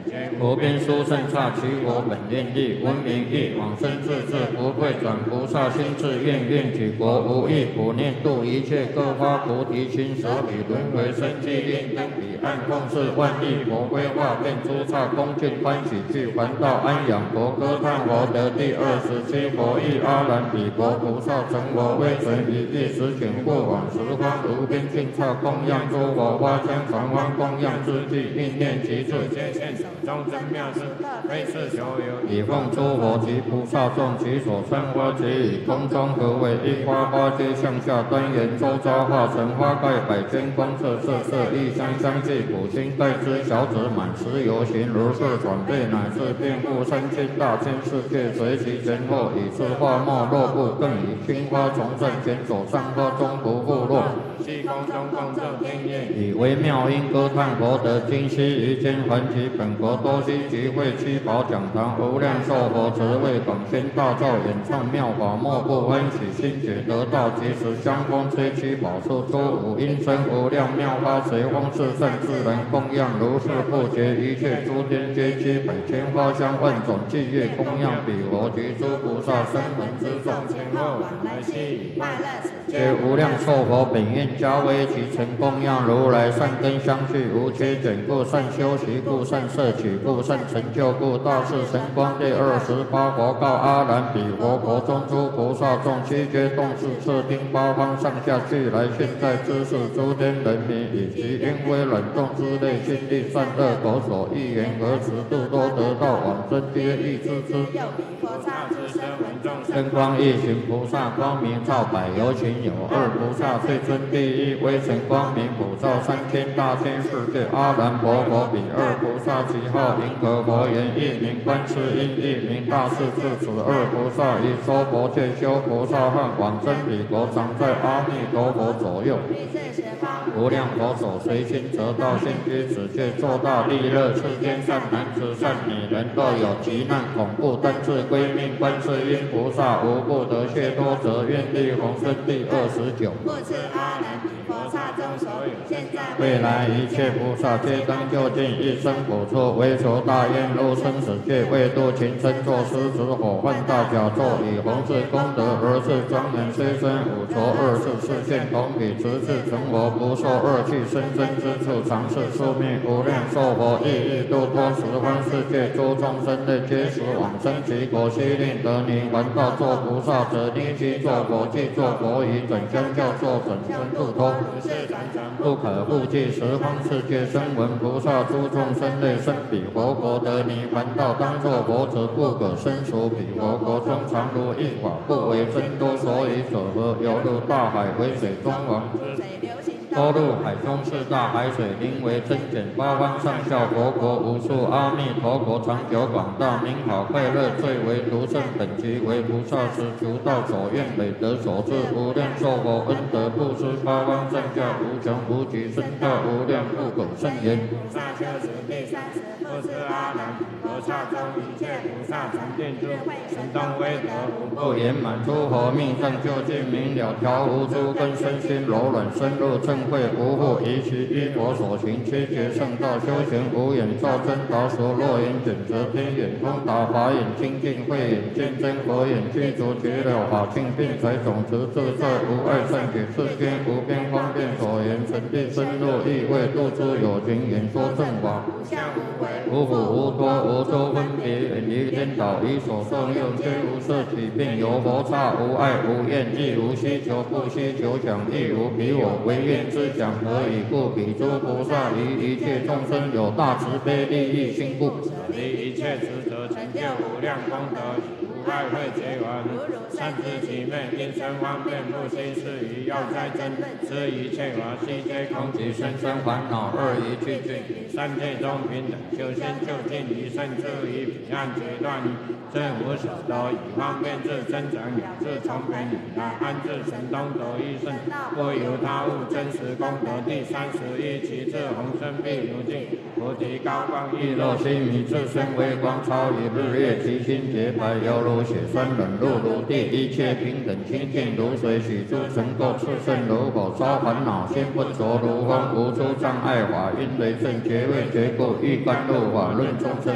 无边殊胜刹，其我本愿力，闻名义，往生自治，不退转。菩萨心自愿，愿举国无异，普念度一切，各发菩提心，舍彼轮回生机应灯彼岸，奉事万亿佛规划，遍诸刹恭敬欢喜，具还道安养佛，歌叹佛得第27佛意，阿难彼国菩萨成我威神一意，时请过往十方无边尽刹供养诸佛，花香常欢供养之际，应念其处，皆现手中真妙事，非是所有，以奉诸佛及菩萨众，其所参花皆以空中合为一花，花皆向下端严，周遭化成花盖百千光色，色色异香相继，普心盖之小子满十游行，如是转倍，乃至遍覆3000大千世界，随其前后，以是花末落布，更以青花从上前走，上花中不复落。虚空中共奏天乐，以微妙音歌叹佛得今昔于间，还其本国多悉集会七宝讲堂，无量寿佛慈为广宣大造，演唱妙法，莫不欢喜心觉得道，即时相逢吹七宝树，出五音声无量妙法，随风是善自然供养，如是不绝，一切诸天皆悉百千花香万种伎乐供养彼佛及诸菩萨声闻之众，前后往来悉以快乐，皆无量寿佛本愿加为其成供养如来善根相续，无缺减故，善修习故，善摄取故，善成就故，大士神光第28佛告阿难彼佛国中诸菩萨众，悉皆动视彻听八方上下俱来，现在知识诸天人民，以及因为冷冻之类，心力善恶口所欲言而持度，多得道往生皆欲知之。菩萨之身闻众生光一行菩萨光明照百有情有二菩萨最尊第一，微尘光明普照3000大千世界，阿难婆佛彼二菩萨，其号银河佛言，一名观世音，一名大势至。此二菩萨以说佛戒修菩萨汉，往生彼国，常在阿弥陀佛左右。无量佛手随心得道，现居此界，作大利乐，世间善男子善女人，若有急难恐怖，但自归命观世音菩萨，无不得解脱者，愿力宏生第29。不知阿难彼菩萨中所有，现在未来一切菩萨，皆当就近一生补处，为求大愿入生死界，为度群生，作狮子火犯大甲座，以弘誓功德而是庄严，虽生五浊24世现，同彼持智成佛，不受恶趣生生之处，常是宿命无量寿佛，亦欲度脱十方世界诸众生类，皆时往生其国，悉令得泥还道作菩萨者，立即作佛，即作佛以准相教作准生度脱，不可复计十方世界声闻菩萨诸众生类，生彼佛国得泥还道，当作佛者，不可生属彼佛国中，常如一法，不为真多，所以者何？犹如大海为水中王，多入海中是大海水，名为真简，八方上下佛国无数，阿弥陀国长久广大，名好快乐，最为独胜，本集为菩萨时，求道所愿，累得所至，无量寿佛恩德布施，八方上下无穷无极，深大无量不可胜言。菩萨修持第30，不知阿难菩萨中一切菩萨成定智慧，神通威德无不圆满，诸佛命上究竟明了，调无诸根，身心柔软，深入正慧，无复疑其依佛所行，切觉圣道，修行无眼照真导所，若眼准则天眼通达，法眼清净，慧眼见真，佛眼具足绝了法性，并财种子自在无碍，善解世间无边方便所言，成地深入意味，度诸有情，演说正法，无苦无脱无周分别，远离颠倒，以所受用皆无色起，并有佛刹，无爱无厌，亦无希求，不希求想，亦无彼我唯愿之想，何以故？彼诸菩萨于一切众生有大慈悲利益心故，离一切执着，成就无量功德，无爱慧结完，善知其昧，因生方便，不心是于要哉真，知一切法悉皆空，即生生烦恼二一去尽，三界中平等，修心就近于胜，至于彼岸决断，正无所得，以方便智增长养智，从本以来安置神通得一胜，不由他物，真实功德第31，其智宏生必如镜，菩提高光亦若星弥，自身微光超于日月，其心洁白，犹如血栓冷露如地，一切平等清净如水，许诸尘垢炽盛如火，烧烦恼心不着如风，无诸障碍法，因为正觉位觉故， 欲甘露法论众生